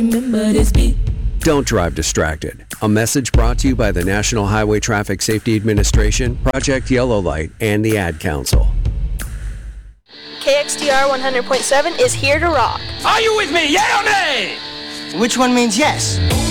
Remember this beat. Don't drive distracted. A message brought to you by the National Highway Traffic Safety Administration, Project Yellow Light, and the Ad Council. KXTR 100.7 is here to rock. Are you with me, yeah or nay? Which one means yes?